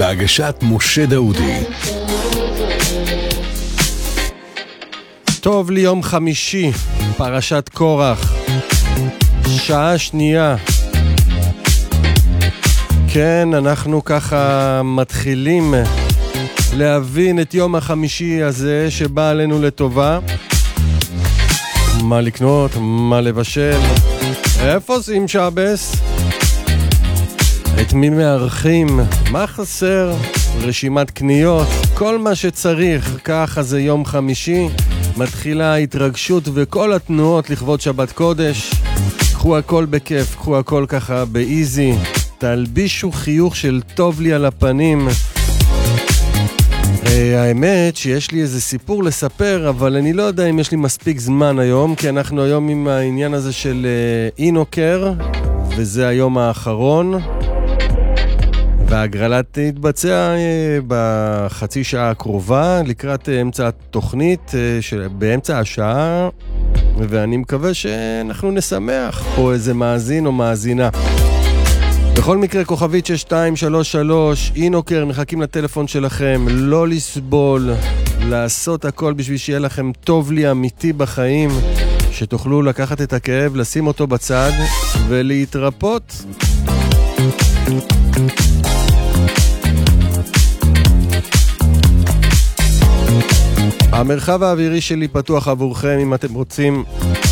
בהגשת משה דאודי. טוב לי יום חמישי, פרשת קורח, שעה שנייה. כן, אנחנו ככה מתחילים להבין את יום החמישי הזה שבא עלינו לטובה. מה לקנות, מה לבשל, איפה עושים שבס, את מי מארחים, מה חסר, רשימת קניות, כל מה שצריך. ככה זה יום חמישי, מתחילה ההתרגשות וכל התנועות לכבוד שבת קודש. קחו הכל בכיף, קחו הכל ככה באיזי, תלבישו חיוך של טוב לי על הפנים. האמת שיש לי איזה סיפור לספר, אבל אני לא יודע אם יש לי מספיק זמן היום, כי אנחנו היום עם העניין הזה של אינוקר, וזה היום האחרון, וההגרלה תתבצע בחצי שעה הקרובה, לקראת אמצע התוכנית, באמצע השעה, ואני מקווה שאנחנו נשמח פה איזה מאזין או מאזינה. בכל מקרה, כוכבית 6233, אינוקר, מחכים לטלפון שלכם, לא לסבול, לעשות הכל בשביל שיהיה לכם טוב לי אמיתי בחיים, שתוכלו לקחת את הכאב, לשים אותו בצד ולהתרפות. המרחב האווירי שלי פתוח עבורכם אם אתם רוצים...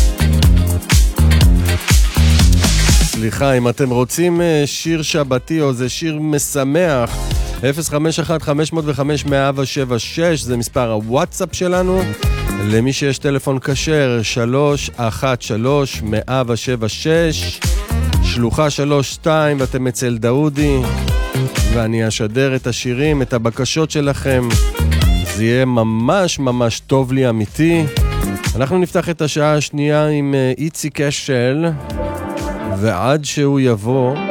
אם אתם רוצים שיר שבתי או זה שיר משמח, 051-505-176 זה מספר הוואטסאפ שלנו. למי שיש טלפון כשר, 313-176 שלוחה 32, ואתם אצל דאודי, ואני אשדר את השירים, את הבקשות שלכם. זה יהיה ממש ממש טוב לי אמיתי. אנחנו נפתח את השעה השנייה עם איציק אשל, ועד שהוא יבוא